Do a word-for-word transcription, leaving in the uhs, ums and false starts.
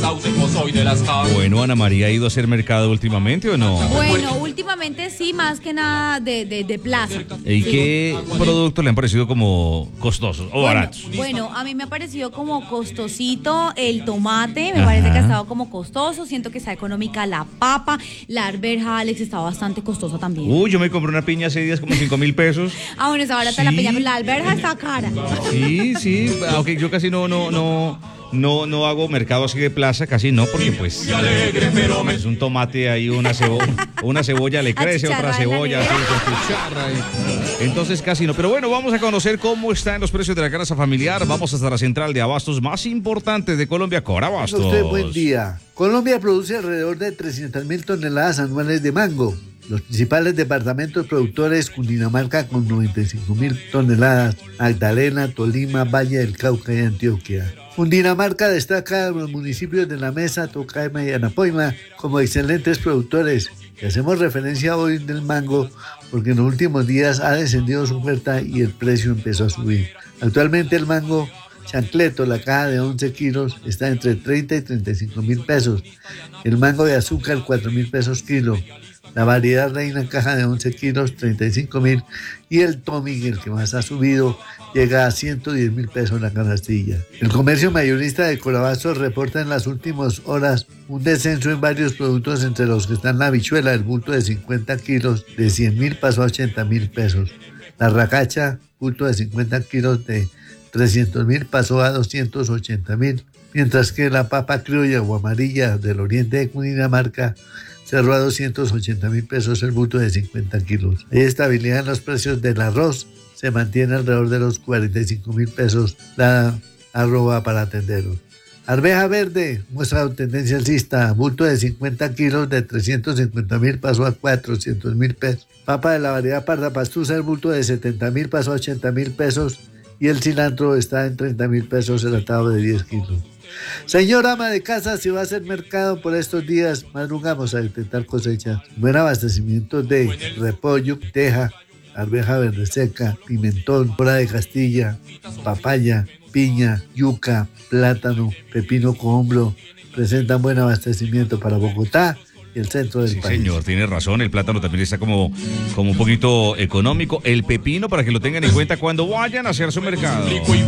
Bueno, Ana María, ¿ha ido a hacer mercado últimamente o no? Bueno, últimamente sí, más que nada de, de, de plaza. ¿Y Sí. qué productos le han parecido como costosos o Bueno, baratos? bueno, a mí me ha parecido como costosito el tomate, me Ajá. parece que ha estado como costoso, siento que está económica la papa, la arveja, Alex, está bastante costosa también. Uy, yo me compré una piña hace días como cinco mil pesos. Ah, bueno, esa barata la Sí. peña, pero la alberja está cara. Sí, sí, aunque yo casi no, no, no, no, no hago mercado así de plaza, casi no, porque pues es un tomate ahí, una cebolla, una cebolla le crece, otra Achicharrada en la cebolla, así, nevera. se achicharra y- entonces casi no. Pero bueno, vamos a conocer cómo están los precios de la canasta familiar. Vamos hasta la central de abastos más importante de Colombia, Corabastos. Tenga usted buen día. Colombia produce alrededor de trescientas mil toneladas anuales de mango. Los principales departamentos productores: Cundinamarca con noventa y cinco mil toneladas, Magdalena, Tolima, Valle del Cauca y Antioquia. Cundinamarca destaca a los municipios de La Mesa, Tocaima y Anapoima como excelentes productores. Y hacemos referencia hoy del mango porque en los últimos días ha descendido su oferta y el precio empezó a subir. Actualmente el mango chancleto, la caja de once kilos, está entre treinta y treinta y cinco mil pesos. El mango de azúcar, cuatro mil pesos kilo. La variedad reina caja de once kilos, treinta y cinco mil. Y el Tommy, el que más ha subido, llega a ciento diez mil pesos la canastilla. El comercio mayorista de Corabastos reporta en las últimas horas un descenso en varios productos, entre los que están la habichuela, el bulto de cincuenta kilos, de cien mil pasó a ochenta mil pesos. La racacha, bulto de cincuenta kilos, de trescientos mil pasó a doscientos ochenta mil. Mientras que la papa criolla o amarilla del oriente de Cundinamarca cerró a doscientos ochenta mil pesos el bulto de cincuenta kilos. Hay estabilidad en los precios del arroz, se mantiene alrededor de los cuarenta y cinco mil pesos la arroba para tenderos. Arveja verde muestra tendencia alcista, bulto de cincuenta kilos, de trescientos cincuenta mil pasó a cuatrocientos mil pesos. Papa de la variedad parda pastusa, el bulto de setenta mil pasó a ochenta mil pesos y el cilantro está en treinta mil pesos el atado de diez kilos. Señor ama de casa, si va a hacer mercado por estos días, madrugamos a intentar cosechar. Buen abastecimiento de repollo, teja, arveja verde seca, pimentón, mora de Castilla, papaya, piña, yuca, plátano, pepino cohombro. Presentan buen abastecimiento para Bogotá y el centro del Sí, país. señor, tiene razón. El plátano también está como, como un poquito económico. El pepino, para que lo tengan en cuenta cuando vayan a hacer su mercado.